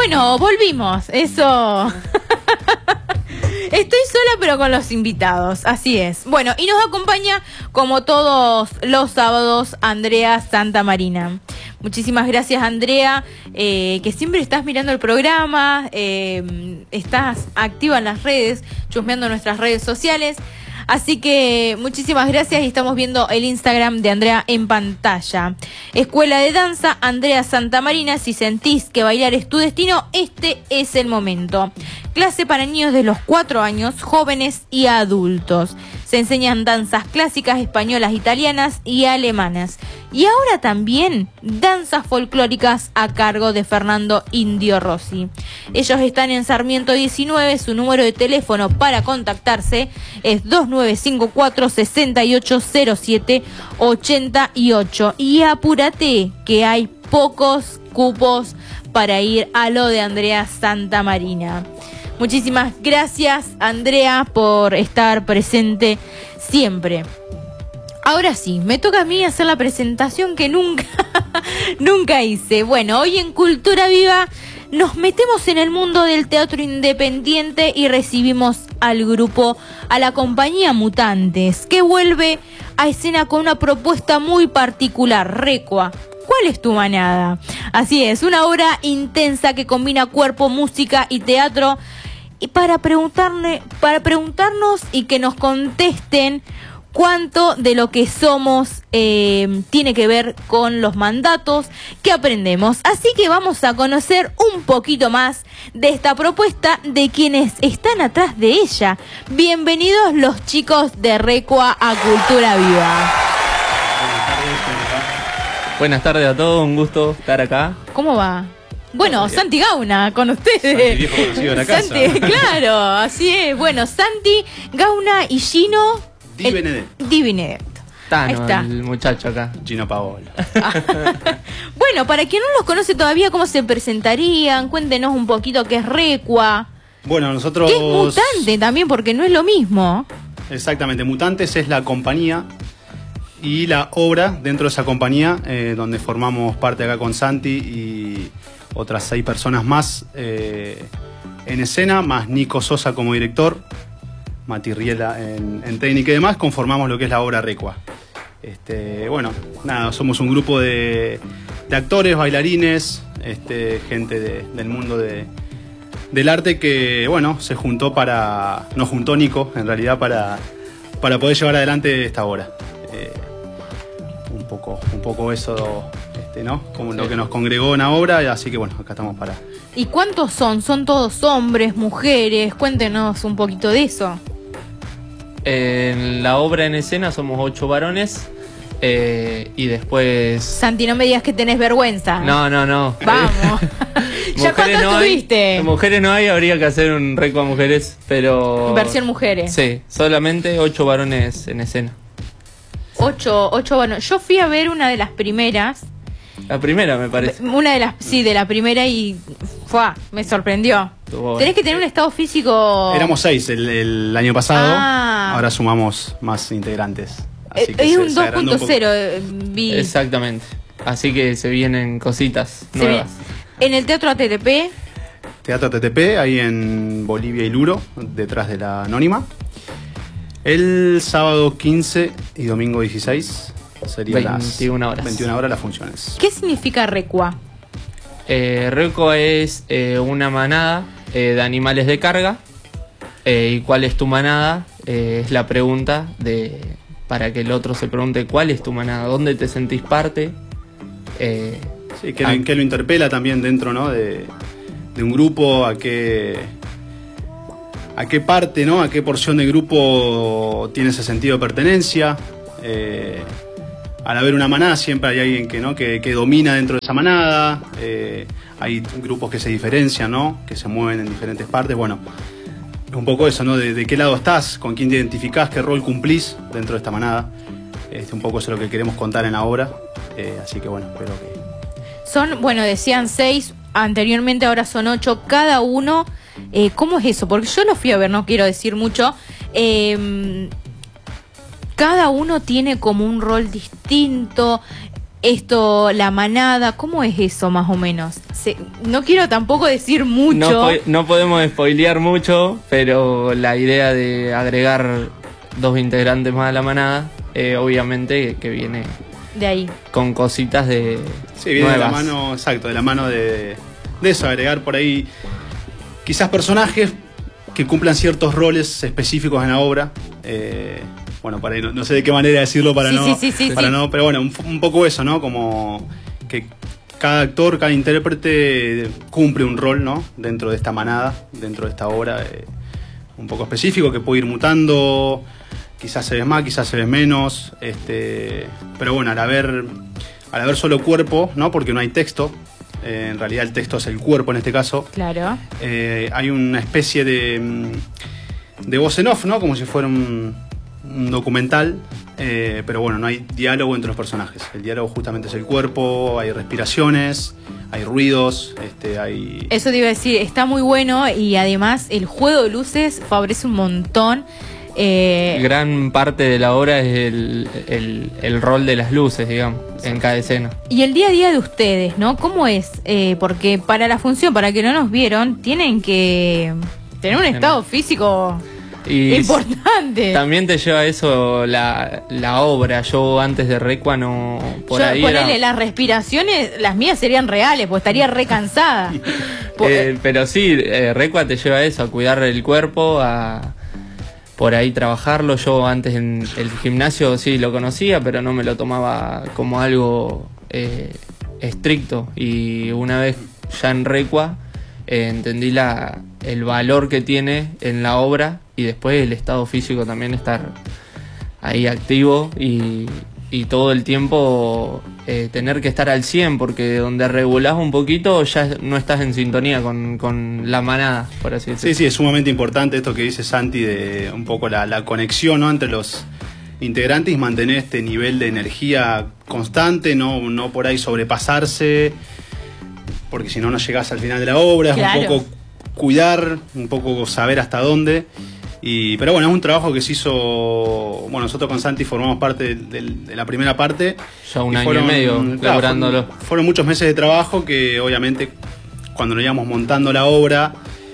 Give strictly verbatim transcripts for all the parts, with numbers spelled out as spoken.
Bueno, volvimos, eso. Estoy sola pero con los invitados, así es. Bueno, y nos acompaña como todos los sábados Andrea Santamarina. Muchísimas gracias, Andrea, eh, que siempre estás mirando el programa, eh, estás activa en las redes, chusmeando nuestras redes sociales. Así que muchísimas gracias y estamos viendo el Instagram de Andrea en pantalla. Escuela de Danza Andrea Santamarina. Si sentís que bailar es tu destino, este es el momento. Clase para niños de los cuatro años, jóvenes y adultos. Se enseñan danzas clásicas españolas, italianas y alemanas. Y ahora también danzas folclóricas a cargo de Fernando Indio Rossi. Ellos están en Sarmiento diecinueve, su número de teléfono para contactarse es dos nueve cinco cuatro, seis ocho cero siete, ocho ocho. Y apúrate que hay pocos cupos para ir a lo de Andrea Santamarina. Muchísimas gracias, Andrea, por estar presente siempre. Ahora sí, me toca a mí hacer la presentación que nunca, nunca hice. Bueno, hoy en Cultura Viva nos metemos en el mundo del teatro independiente y recibimos al grupo, a la compañía Mutantes, que vuelve a escena con una propuesta muy particular, Recua. ¿Cuál es tu manada? Así es, una obra intensa que combina cuerpo, música y teatro. Y para preguntarle, para preguntarnos y que nos contesten cuánto de lo que somos eh, tiene que ver con los mandatos que aprendemos. Así que vamos a conocer un poquito más de esta propuesta, de quienes están atrás de ella. Bienvenidos los chicos de Recua a Cultura Viva. Buenas tardes a todos, un gusto estar acá. ¿Cómo va? Bueno, Santi Gauna, con ustedes. Santi, viejo conocido de la casa. Santi, claro, así es. Bueno, Santi Gauna y Gino Di Benedetto. Di Benedetto. Tano, Ahí está. el muchacho acá. Gino Paolo. Bueno, para quien no los conoce todavía, ¿cómo se presentarían? Cuéntenos un poquito qué es Recua. Bueno, nosotros... ¿Qué es Mutante también? Porque no es lo mismo. Exactamente, Mutantes es la compañía y la obra dentro de esa compañía, eh, donde formamos parte acá con Santi y otras seis personas más eh, en escena, más Nico Sosa como director, Mati Riela en, en técnica y demás, conformamos lo que es la obra Recua. Este, bueno, nada, somos un grupo de, de actores, bailarines, este, gente de, del mundo de, del arte que, bueno, se juntó para, nos juntó Nico, en realidad, para, para poder llevar adelante esta obra. Eh, un poco, un poco eso, este, ¿no? Como sí. Lo que nos congregó en la obra, así que bueno, acá estamos para... ¿Y cuántos son? ¿Son todos hombres, mujeres? Cuéntenos un poquito de eso. En la obra en escena somos ocho varones eh, y después... Santi, no me digas que tenés vergüenza. No, no, no. Vamos. ¿Ya cuánto no tuviste? Hay, mujeres no hay, habría que hacer un Recua mujeres, pero... Versión mujeres. Sí, solamente ocho varones en escena. Ocho, ocho varones. Yo fui a ver una de las primeras. La primera, me parece. Una de las, sí, de la primera y fue, me sorprendió. Tuvo, Tenés que tener un estado físico... Éramos seis el, el año pasado, ah. Ahora sumamos más integrantes. Así eh, que es se, un se dos punto cero, un vi. Exactamente. Así que se vienen cositas se nuevas. Viene. En el Teatro A T T P. Teatro A T T P, ahí en Bolivia y Luro, detrás de la Anónima. El sábado quince y domingo dieciséis serían veintiuna horas. veintiuna horas las funciones. ¿Qué significa Recua? Eh, Recua es eh, una manada eh, de animales de carga. Eh, ¿Y cuál es tu manada? Eh, es la pregunta de para que el otro se pregunte cuál es tu manada, dónde te sentís parte. Eh, sí, que, a... que lo interpela también dentro, ¿no? de, de un grupo, a qué, a qué parte, ¿no? A qué porción del grupo tiene ese sentido de pertenencia. Eh, al haber una manada siempre hay alguien que, ¿no? que, que domina dentro de esa manada. Eh, hay grupos que se diferencian, ¿no? Que se mueven en diferentes partes. Bueno, es un poco eso, ¿no? De, de qué lado estás, con quién te identificás, qué rol cumplís dentro de esta manada. Este, un poco eso es lo que queremos contar en la obra. Eh, así que bueno, espero que... Son, bueno, decían seis, anteriormente ahora son ocho, cada uno. Eh, ¿Cómo es eso? Porque yo lo fui a ver, no quiero decir mucho. Eh, cada uno tiene como un rol distinto. Esto, la manada, ¿cómo es eso más o menos? se, no quiero tampoco decir mucho. No, no podemos spoilear mucho, pero la idea de agregar dos integrantes más a la manada, eh, obviamente que viene de ahí, con cositas de sí, viene nuevas. de la mano, exacto, de la mano de, de eso, agregar por ahí quizás personajes que cumplan ciertos roles específicos en la obra. Eh, bueno, para no, no sé de qué manera decirlo para sí, no, sí, sí, sí, para sí. no, pero bueno, un, un poco eso, ¿no? Como que cada actor, cada intérprete cumple un rol, ¿no? Dentro de esta manada, dentro de esta obra, eh, un poco específico que puede ir mutando. Quizás se ve más, quizás se ve menos. Este, pero bueno, al haber, al haber solo cuerpo, ¿no? Porque no hay texto. Eh, en realidad el texto es el cuerpo en este caso. Claro. Eh, hay una especie de, de voz en off, ¿no? Como si fuera un, un documental. Eh, pero bueno, no hay diálogo entre los personajes. El diálogo justamente es el cuerpo, hay respiraciones, hay ruidos, este, hay... Eso te iba a decir, está muy bueno y además el juego de luces favorece un montón. Eh, Gran parte de la obra es el, el, el rol de las luces, digamos, en cada escena. Y el día a día de ustedes, ¿no? ¿Cómo es? Eh, porque para la función, para que no nos vieron, tienen que tener un estado físico y importante. También te lleva eso la, la obra. Yo antes de Recua no... Por Yo, ahí ponele, era... las respiraciones, las mías serían reales, pues estaría re cansada. Por- Eh, pero sí, eh, Recua te lleva a eso, a cuidar el cuerpo, a por ahí trabajarlo. Yo antes en el gimnasio sí lo conocía, pero no me lo tomaba como algo eh, estricto. Y una vez ya en Recua eh, entendí la, el valor que tiene en la obra y después el estado físico también, estar ahí activo y, y todo el tiempo eh, tener que estar al cien, porque donde regulás un poquito ya no estás en sintonía con, con la manada, por así decirlo. Sí, sí, es sumamente importante esto que dice Santi de un poco la, la conexión, ¿no? Entre los integrantes y mantener este nivel de energía constante, no, no por ahí sobrepasarse, porque si no, no llegás al final de la obra. Claro. Es un poco cuidar, un poco saber hasta dónde. Y, pero bueno, es un trabajo que se hizo. Bueno, nosotros con Santi formamos parte de, de, de la primera parte. Ya un y año y medio claro, laburándolo. fueron, fueron muchos meses de trabajo que obviamente cuando nos íbamos montando la obra,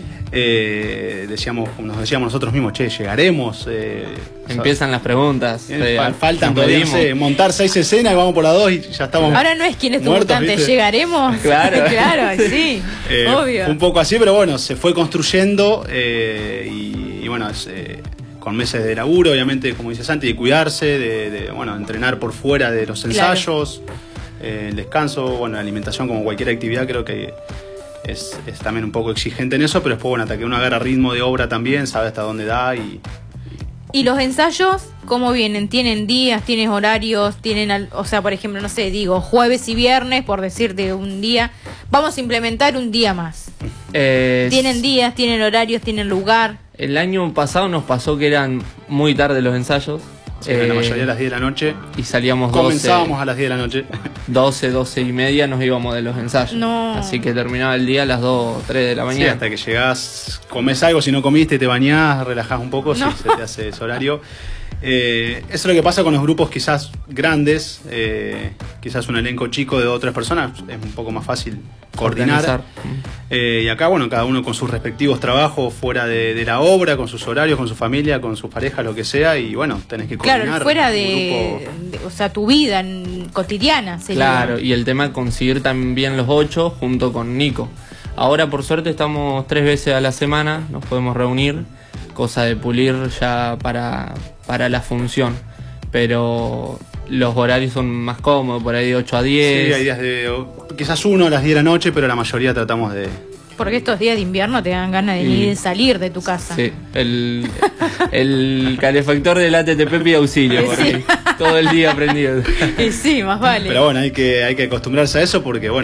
eh, decíamos, nos decíamos nosotros mismos, che, llegaremos. Eh, Empiezan las preguntas. eh, eh, fa- faltan siempre todavía, no dimos. sé, montar seis escenas y vamos por las dos y ya estamos. Ahora no es quién es tu muertos, mutante, ¿viste? llegaremos. Claro. Claro, sí, Eh, obvio. Un poco así, pero bueno, se fue construyendo eh, y, y bueno, es, eh, con meses de laburo, obviamente, como dice Santi, de cuidarse, de, de, bueno, entrenar por fuera de los ensayos, eh, el descanso, bueno, la alimentación, como cualquier actividad, creo que es, es también un poco exigente en eso, pero después, bueno, hasta que uno agarra ritmo de obra también, sabe hasta dónde da y... ¿Y los ensayos cómo vienen? ¿Tienen días, tienen horarios, tienen, al- o sea, por ejemplo, no sé, digo, jueves y viernes, por decirte un día, vamos a implementar un día más? Eh, ¿Tienen días, tienen horarios, tienen lugar? El año pasado nos pasó que eran muy tarde los ensayos. Sí, la eh, mayoría a las diez de la noche. Y salíamos doce, Comenzábamos a las diez de la noche. doce, doce y media, nos íbamos de los ensayos. No. Así que terminaba el día a las dos, tres de la Sí, mañana. hasta que llegás, comés algo, si no comiste, te bañás, relajás un poco, No. sí, se te hace ese horario. Eh, eso es lo que pasa con los grupos quizás grandes, eh, quizás un elenco chico de dos o tres personas, es un poco más fácil coordinar. Organizar. Eh, y acá, bueno, cada uno con sus respectivos trabajos fuera de, de la obra, con sus horarios, con su familia, con sus parejas, lo que sea, y bueno, tenés que coordinar. Claro, fuera un de, grupo. de- o sea, tu vida en- cotidiana. Sería. Claro, y el tema de conseguir también los ocho junto con Nico. Ahora por suerte estamos tres veces a la semana, nos podemos reunir, cosa de pulir ya para, para la función. Pero los horarios son más cómodos, por ahí de ocho a diez. Sí, hay días de, o- quizás uno a las diez de la noche, pero la mayoría tratamos de... Porque estos días de invierno te dan ganas de Y- ni de salir de tu casa. Sí, el, el calefactor del A T T P pide auxilio, porque Sí. todo el día prendido. Y sí, más vale. Pero bueno, hay que, hay que acostumbrarse a eso porque, bueno,